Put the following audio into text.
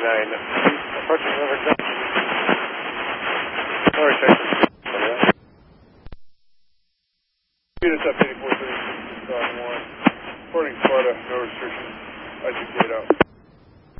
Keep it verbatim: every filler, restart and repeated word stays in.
nine. Approaching River Junction. North Texas. Units up eighty-four thirty-six, one. Reporting Sparta, no restrictions. I should get out.